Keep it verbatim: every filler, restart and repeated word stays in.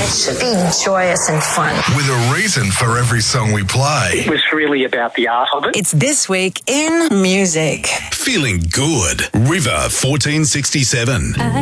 should be joyous and fun. With a reason for every song we play. It was really about the art of it. It's This Week in Music. Feeling good. River fourteen sixty-seven.